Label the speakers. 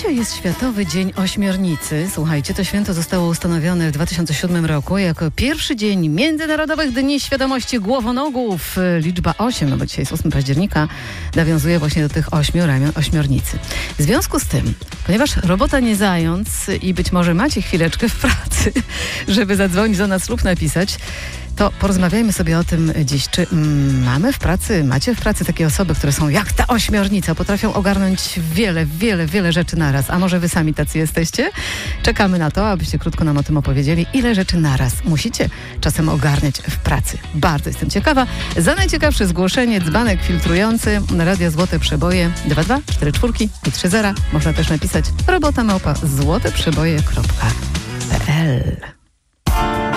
Speaker 1: Dzisiaj jest Światowy Dzień Ośmiornicy. Słuchajcie, to święto zostało ustanowione w 2007 roku jako pierwszy dzień Międzynarodowych Dni Świadomości Głowonogów. Liczba 8, no bo dzisiaj jest 8 października, nawiązuje właśnie do tych 8 ramion ośmiornicy. W związku z tym, ponieważ robota nie zając i być może macie chwileczkę w pracy, żeby zadzwonić do nas lub napisać, to porozmawiajmy sobie o tym dziś. Czy macie w pracy takie osoby, które są jak ta ośmiornica, potrafią ogarnąć wiele rzeczy naraz. A może wy sami tacy jesteście? Czekamy na to, abyście krótko nam o tym opowiedzieli. Ile rzeczy naraz musicie czasem ogarniać w pracy? Bardzo jestem ciekawa. Za najciekawsze zgłoszenie dzbanek filtrujący Radio Złote Przeboje 22 44 i 30. Można też napisać robota@złoteprzeboje.pl.